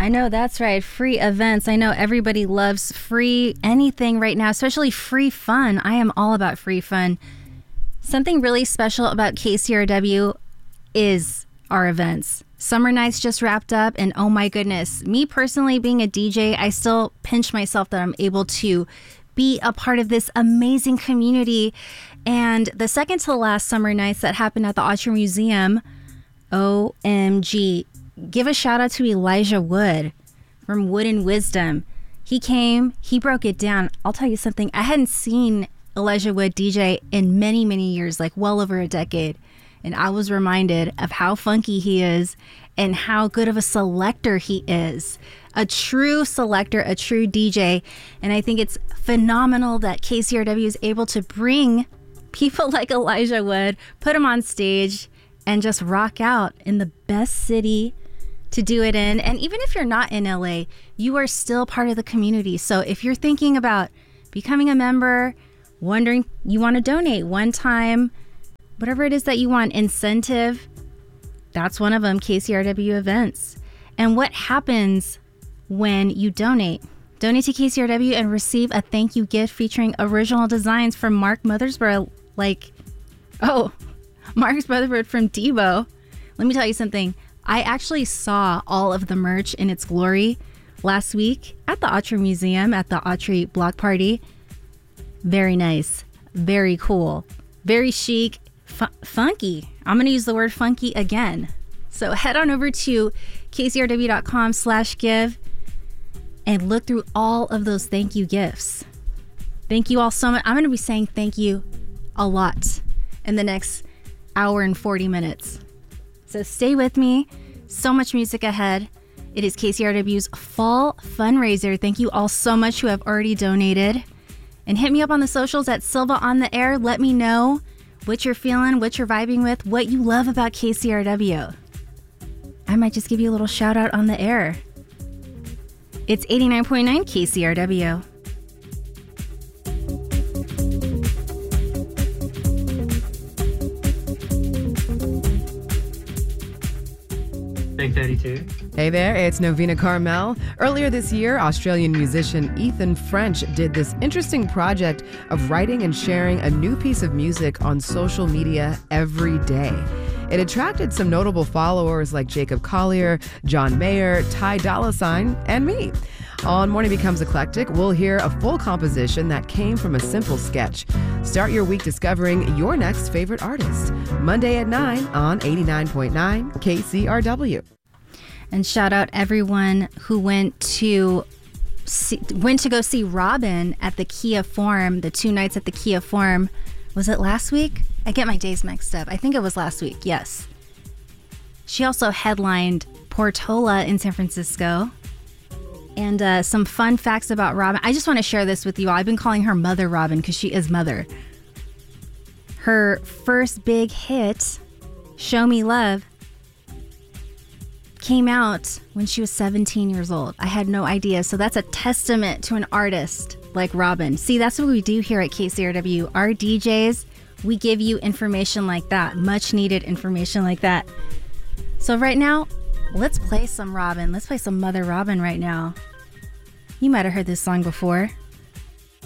I know, that's right. Free events. I know everybody loves free anything right now, especially free fun. I am all about free fun. Something really special about KCRW is our events. Summer Nights just wrapped up, and oh my goodness, me personally being a DJ, I still pinch myself that I'm able to be a part of this amazing community. And the second to the last Summer Nights that happened at the Autry Museum, OMG, give a shout out to Elijah Wood from Wood and Wisdom. He came, he broke it down. I'll tell you something, I hadn't seen Elijah Wood DJ in many, many years, like well over a decade. And I was reminded of how funky he is and how good of a selector he is. A true selector, a true DJ. And I think it's phenomenal that KCRW is able to bring people like Elijah Wood, put him on stage, and just rock out in the best city to do it in. And even if you're not in LA, you are still part of the community. So if you're thinking about becoming a member, wondering, you want to donate one time, whatever it is that you want, incentive, that's one of them, KCRW events. And what happens when you donate? Donate to KCRW and receive a thank you gift featuring original designs from Mark Mothersbaugh, Mark Mothersbaugh from Debo. Let me tell you something. I actually saw all of the merch in its glory last week at the Autry Museum, at the Autry Block Party. Very nice. Very cool. Very chic. Funky. I'm going to use the word funky again. So head on over to kcrw.com/give and look through all of those thank you gifts. Thank you all so much. I'm going to be saying thank you a lot in the next hour and 40 minutes. So stay with me. So much music ahead. It is KCRW's fall fundraiser. Thank you all so much who have already donated. And hit me up on the socials at Silva on the Air. Let me know what you're feeling, what you're vibing with, what you love about KCRW. I might just give you a little shout out on the air. It's 89.9 KCRW. Big 32. Hey there, it's Novena Carmel. Earlier this year, Australian musician Ethan French did this interesting project of writing and sharing a new piece of music on social media every day. It attracted some notable followers like Jacob Collier, John Mayer, Ty Dolla $ign, and me. On Morning Becomes Eclectic, we'll hear a full composition that came from a simple sketch. Start your week discovering your next favorite artist. Monday at 9 on 89.9 KCRW. And shout out everyone who went to go see Robin at the Kia Forum, the 2 nights at the Kia Forum. Was it last week? I get my days mixed up. I think it was last week, yes. She also headlined Portola in San Francisco. And some fun facts about Robin. I just want to share this with you all. I've been calling her Mother Robin because she is Mother. Her first big hit, Show Me Love, came out when she was 17 years old. I had no idea. So that's a testament to an artist like Robin. See, that's what we do here at KCRW. Our DJs, we give you information like that, much needed information like that. So right now, let's play some Robin. Let's play some Mother Robin right now. You might have heard this song before.